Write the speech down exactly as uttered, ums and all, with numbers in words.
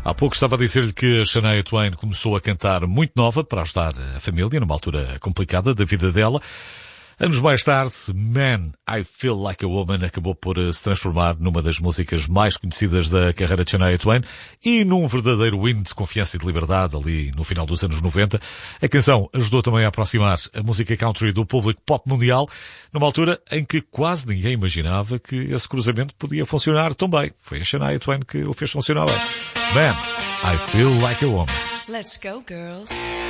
Há pouco estava a dizer-lhe que a Shania Twain começou a cantar muito nova para ajudar a família numa altura complicada da vida dela. Anos mais tarde, Man, I Feel Like a Woman acabou por se transformar numa das músicas mais conhecidas da carreira de Shania Twain e num verdadeiro hino de confiança e de liberdade ali no final dos anos noventa. A canção ajudou também a aproximar a música country do público pop mundial, numa altura em que quase ninguém imaginava que esse cruzamento podia funcionar tão bem. Foi a Shania Twain que o fez funcionar bem. Man, I Feel Like a Woman. Let's go, girls.